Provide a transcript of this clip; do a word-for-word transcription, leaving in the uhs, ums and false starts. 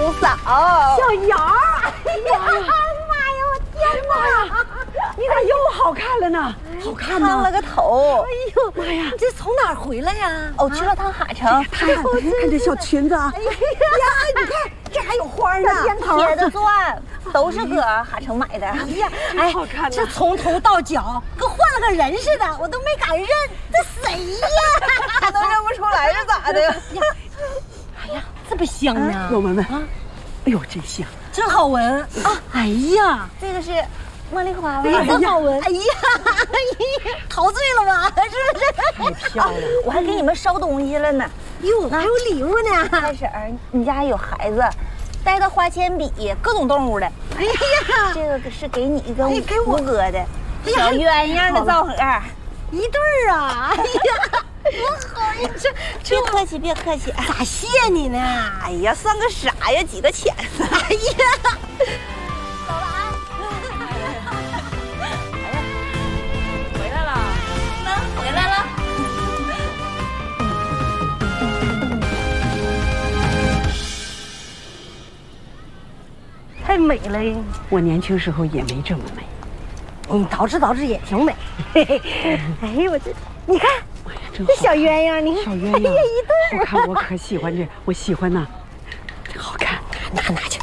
姑嫂， 小瑶儿，哎呀妈呀，我天哪！你咋又好看了呢？好看呢， 烫了个头。 哎呦妈呀，你这从哪儿回来呀？ 哦，去了趟哈城。 看看看这小裙子啊！哎呀，你看这还有花呢，尖头贴的钻，都是搁哈城买的。哎呀，哎，好看这从头到脚跟换了个人似的，我都没敢认，这谁呀？ 都认不出来是咋的？ 哎呀，这么香呢！ 我闻闻啊，哎呦，真香， 真好闻啊！哎呀， 这个是茉莉花哎呀， 味， 真好闻！哎呀，哎呀，陶醉了吧？是不是？ 太漂亮了！ 我还给你们捎东西了呢。 哟，还有礼物呢！ 开始儿，你家还有孩子，带个花铅笔，各种动物的。 哎呀， 这个是给你跟哎给我吴哥的小鸳鸯的造盒。 一对儿啊！哎呀，多好呀！这别客气，别客气。 咋谢你呢？ 哎呀，算个啥呀？几个钱？ 哎呀！ 走了啊！哎呀，回来了，能回来了。 太美了呀！ 我年轻时候也没这么美。 你捯饬捯饬也挺美。嘿嘿，哎呦我这，你看， 哎呀，真好这小鸳鸯，你看， 小鸳鸯， 哎呀，一对好看，我可喜欢这，我喜欢呐，真好看。 拿拿去。